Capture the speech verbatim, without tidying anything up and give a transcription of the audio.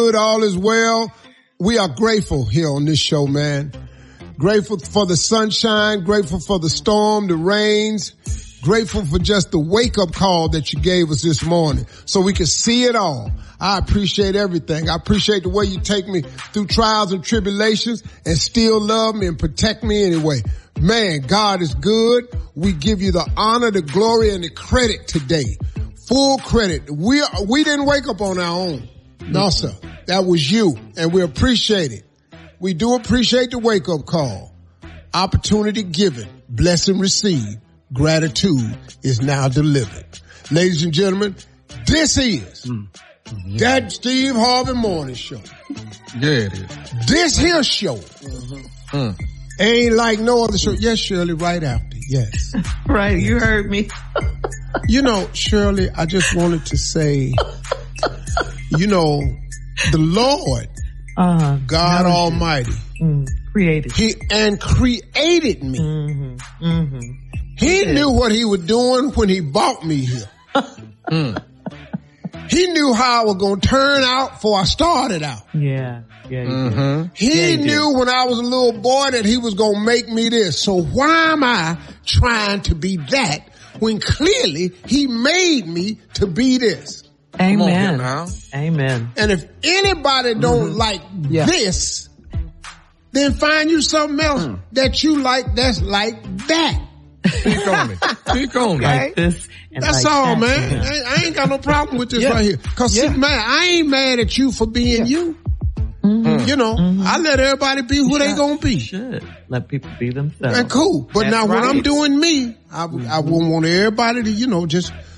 Good, all is well. We are grateful here on this show, man. Grateful for the sunshine, grateful for the storm, the rains, grateful for just the wake-up call that you gave us this morning so we could see it all. I appreciate everything. I appreciate the way you take me through trials and tribulations and still love me and protect me anyway. Man, God is good. We give you the honor, the glory, and the credit today. Full credit. We we didn't wake up on our own. No, sir. That was you, and we appreciate it. We do appreciate the wake-up call. Opportunity given, blessing received, gratitude is now delivered. Ladies and gentlemen, this is mm. mm-hmm. that Steve Harvey Morning Show. Yeah, it is. This here show mm-hmm. mm. ain't like no other show. Yes, Shirley, right after. Yes. Right, you heard me. You know, Shirley, I just wanted to say, you know, the Lord, uh, God Almighty, mm, created He and created me. Mm-hmm, mm-hmm. He yeah. knew what He was doing when He brought me here. mm. He knew how I was going to turn out before I started out. Yeah, yeah. He, mm-hmm. he, yeah, he knew did. when I was a little boy that He was going to make me this. So why am I trying to be that when clearly He made me to be this? Amen. Now. Amen. And if anybody don't mm-hmm. like yeah. this, then find you something else mm. that you like that's like that. Speak on it. Speak on it. Like this that's like all, that. man. Yeah. I, ain't, I ain't got no problem with this yeah. right here. Cause yeah. see, man, I ain't mad at you for being yeah. you. Mm-hmm. You know, mm-hmm. I let everybody be who they gonna be. Should let people be themselves. And cool. But that's now right. when I'm doing me, I, mm-hmm. I won't want everybody to, you know, just